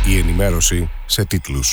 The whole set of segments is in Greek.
Η ενημέρωση σε τίτλους.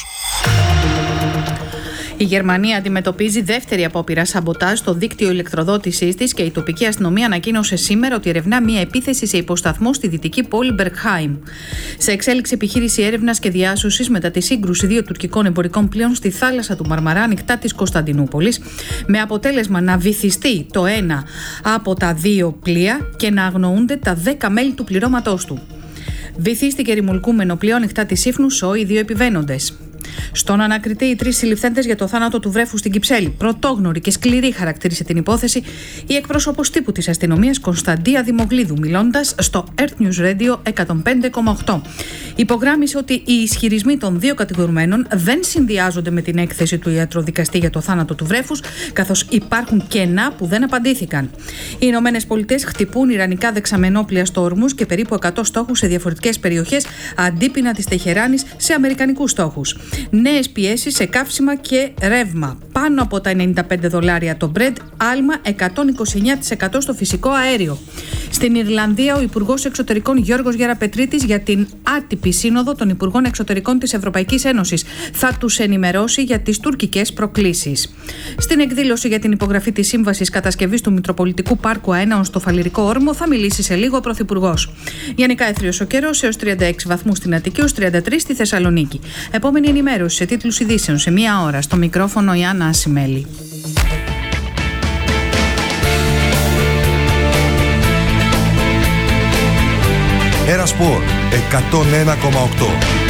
Η Γερμανία αντιμετωπίζει δεύτερη απόπειρα σαμποτάζ στο δίκτυο ηλεκτροδότησής της και η τοπική αστυνομία ανακοίνωσε σήμερα ότι ερευνά μια επίθεση σε υποσταθμό στη δυτική πόλη Μπερκχάιμ. Σε εξέλιξη επιχείρηση έρευνας και διάσωσης μετά τη σύγκρουση δύο τουρκικών εμπορικών πλοίων στη θάλασσα του Μαρμαρά ανοιχτά της Κωνσταντινούπολης, με αποτέλεσμα να βυθιστεί το ένα από τα δύο πλοία και να αγνοούνται τα 10 μέλη του πληρώματός του. Βυθίστηκε ρημουλκούμενο πλοίο ανοιχτά της Σύφνου, οι δύο επιβαίνοντες. Στον ανακριτή, οι 3 συλληφθέντες για το θάνατο του βρέφου στην Κυψέλη. Πρωτόγνωρη και σκληρή χαρακτήρισε την υπόθεση η εκπρόσωπος τύπου της αστυνομίας Κωνσταντία Δημογλίδου, μιλώντας στο Earth News Radio 105,8. Υπογράμμισε ότι οι ισχυρισμοί των δύο κατηγορουμένων δεν συνδυάζονται με την έκθεση του ιατροδικαστή για το θάνατο του βρέφους, καθώς υπάρχουν κενά που δεν απαντήθηκαν. Οι Ηνωμένες Πολιτείες χτυπούν ιρανικά δεξαμενόπλια στο Ορμούζ και περίπου 100 στόχους σε διαφορετικές περιοχές αντίπεινα της Τεχεράνης σε αμερικανικούς στόχους. Νέες πιέσεις σε καύσιμα και ρεύμα. Πάνω από τα $95 το Brent, άλμα 129% στο φυσικό αέριο. Στην Ιρλανδία, ο Υπουργός Εξωτερικών Γιώργος Γεραπετρίτης για την άτυπη σύνοδο των Υπουργών Εξωτερικών της Ευρωπαϊκής Ένωσης θα τους ενημερώσει για τις τουρκικές προκλήσεις. Στην εκδήλωση για την υπογραφή της σύμβασης κατασκευής του Μητροπολιτικού Πάρκου Αέναων στο Φαλιρικό Όρμο θα μιλήσει σε λίγο ο Πρωθυπουργός. Γενικά έθριος ο καιρός, έως 36 βαθμούς στην Αττική, έως 33 στη Θεσσαλονίκη. Επόμενη ενημέρωση σε τίτλους ειδήσεων σε μία ώρα. Στο μικρόφωνο η Άννα Ασημέλη. Era Sport 101,8.